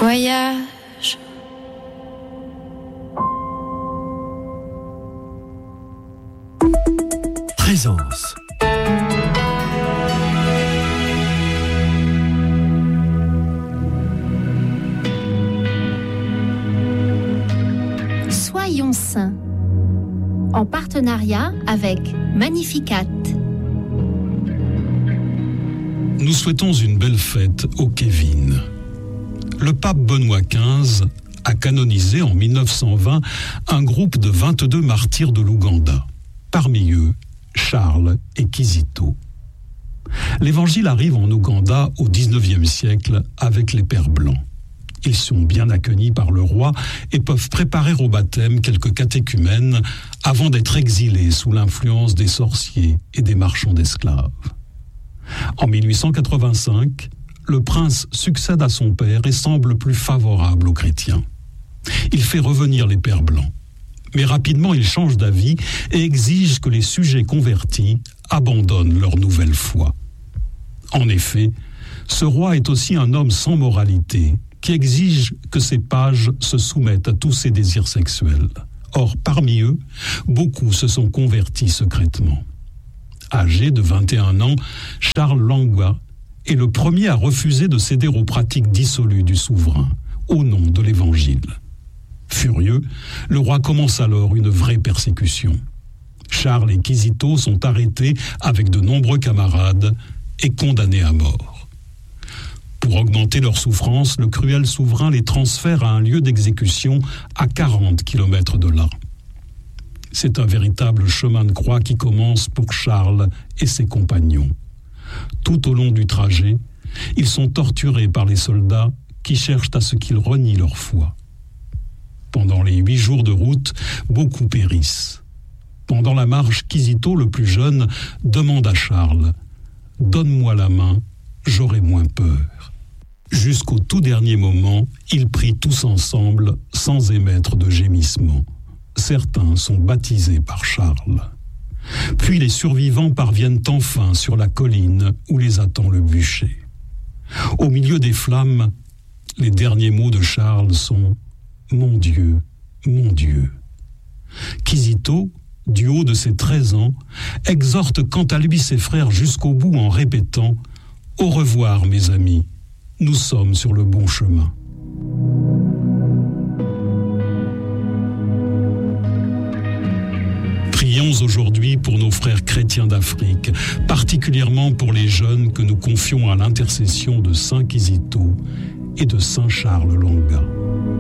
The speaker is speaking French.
Voyage. Présence. Soyons saints, en partenariat avec Magnificat. Nous souhaitons une belle fête au Kevin. Le pape Benoît XV a canonisé en 1920 un groupe de 22 martyrs de l'Ouganda. Parmi eux, Charles et Kizito. L'évangile arrive en Ouganda au XIXe siècle avec les Pères blancs. Ils sont bien accueillis par le roi et peuvent préparer au baptême quelques catéchumènes avant d'être exilés sous l'influence des sorciers et des marchands d'esclaves. En 1885, le prince succède à son père et semble plus favorable aux chrétiens. Il fait revenir les Pères blancs. Mais rapidement, il change d'avis et exige que les sujets convertis abandonnent leur nouvelle foi. En effet, ce roi est aussi un homme sans moralité qui exige que ses pages se soumettent à tous ses désirs sexuels. Or, parmi eux, beaucoup se sont convertis secrètement. Âgé de 21 ans, Charles Lwanga est le premier à refuser de céder aux pratiques dissolues du souverain, au nom de l'Évangile. Furieux, le roi commence alors une vraie persécution. Charles et Kizito sont arrêtés avec de nombreux camarades et condamnés à mort. Pour augmenter leur souffrance, le cruel souverain les transfère à un lieu d'exécution à 40 km de là. C'est un véritable chemin de croix qui commence pour Charles et ses compagnons. Tout au long du trajet, ils sont torturés par les soldats qui cherchent à ce qu'ils renient leur foi. Pendant les 8 jours de route, beaucoup périssent. Pendant la marche, Kizito, le plus jeune, demande à Charles « Donne-moi la main, j'aurai moins peur ». Jusqu'au tout dernier moment, ils prient tous ensemble sans émettre de gémissements. Certains sont baptisés par Charles. Puis les survivants parviennent enfin sur la colline où les attend le bûcher. Au milieu des flammes, les derniers mots de Charles sont « Mon Dieu, mon Dieu ». Kizito, du haut de ses 13 ans, exhorte quant à lui ses frères jusqu'au bout en répétant « Au revoir mes amis, nous sommes sur le bon chemin ». Prions aujourd'hui pour nos frères chrétiens d'Afrique, particulièrement pour les jeunes que nous confions à l'intercession de Saint Kizito et de Saint Charles Lwanga.